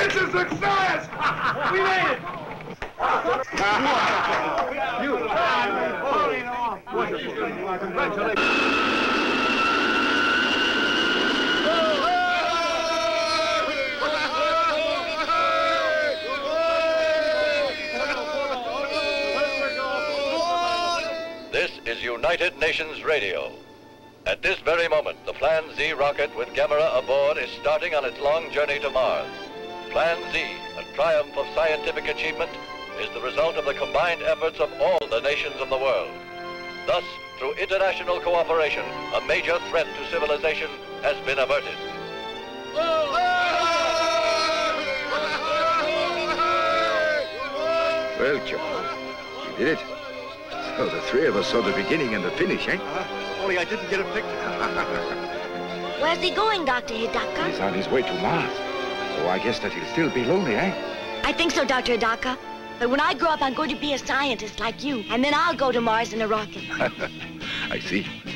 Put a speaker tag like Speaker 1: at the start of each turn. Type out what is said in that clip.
Speaker 1: It's a success! We made it!
Speaker 2: This is United Nations Radio. At this very moment, the Plan Z rocket with Gamera aboard is starting on its long journey to Mars. Plan Z, a triumph of scientific achievement, is the result of the combined efforts of all the nations of the world. Thus, through international cooperation, a major threat to civilization has been averted.
Speaker 3: Well, John, you did it. So the three of us saw the beginning and the finish, eh?
Speaker 1: Only I didn't get a picture.
Speaker 4: Where's he going, Dr. Hidaka?
Speaker 3: He's on his way to Mars. So I guess that he'll still be lonely, eh?
Speaker 4: I think so, Dr. Hidaka. But when I grow up, I'm going to be a scientist like you. And then I'll go to Mars in a rocket.
Speaker 3: I see.